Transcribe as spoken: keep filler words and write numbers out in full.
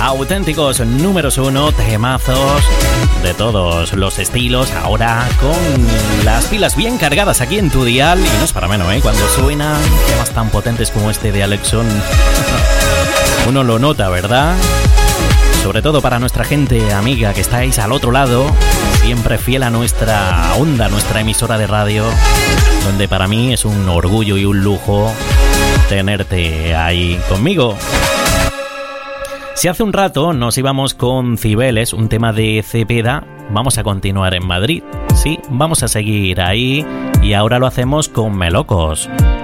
auténticos números uno, temazos de todos los estilos, ahora con las pilas bien cargadas aquí en tu dial, y no es para menos, ¿eh? Cuando suenan temas tan potentes como este de Alexon, uno lo nota, ¿verdad? Sobre todo para nuestra gente amiga que estáis al otro lado, siempre fiel a nuestra onda, nuestra emisora de radio, donde para mí es un orgullo y un lujo tenerte ahí conmigo. Si hace un rato nos íbamos con Cibeles, un tema de Cepeda, vamos a continuar en Madrid. Sí, vamos a seguir ahí y ahora lo hacemos con Melocos.